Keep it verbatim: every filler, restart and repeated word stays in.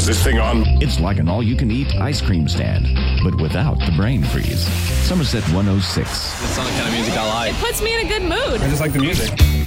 Is this thing on? It's like an all-you-can-eat ice cream stand, but without the brain freeze. Somerset one oh six. It's not the kind of music I like. It puts me in a good mood. I just like the music.